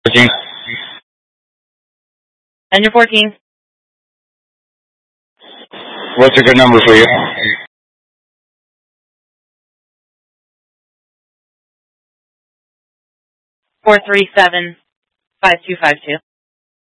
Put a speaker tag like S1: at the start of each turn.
S1: 14.
S2: Engine 14.
S1: What's a good number for you?
S2: 437-5252.